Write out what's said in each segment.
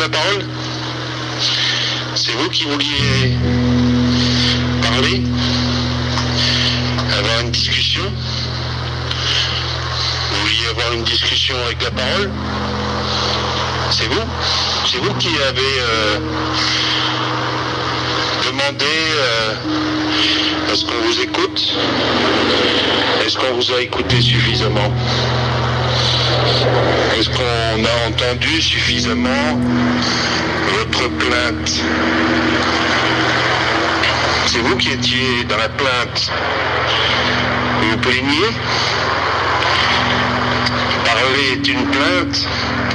la parole? C'est vous qui vouliez parler? Avoir une discussion? Vous vouliez avoir une discussion avec la parole? C'est vous? C'est vous qui avez demandé à ce qu'on vous écoute? Est-ce qu'on vous a écouté suffisamment? Est-ce qu'on a entendu suffisamment votre plainte? C'est vous qui étiez dans la plainte. Vous vous plaignez? Parler est une plainte.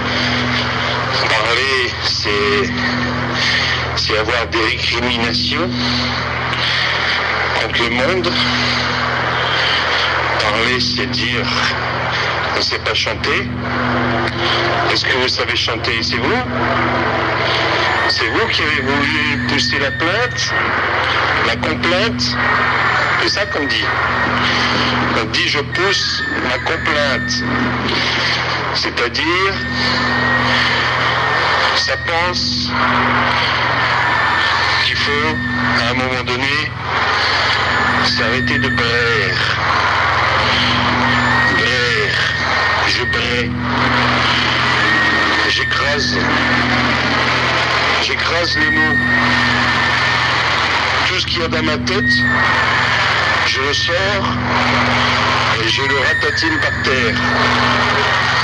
Parler, c'est avoir des récriminations contre le monde. Parler, c'est dire on ne sait pas chanter. Est-ce que vous savez chanter? C'est vous? C'est vous qui avez voulu pousser la plainte, la complainte? C'est ça qu'on dit. On dit je pousse ma complainte. C'est-à-dire, ça pense qu'il faut, à un moment donné, s'arrêter de braire. Je brais. J'écrase les mots. Tout ce qu'il y a dans ma tête, je le sors et je le ratatine par terre.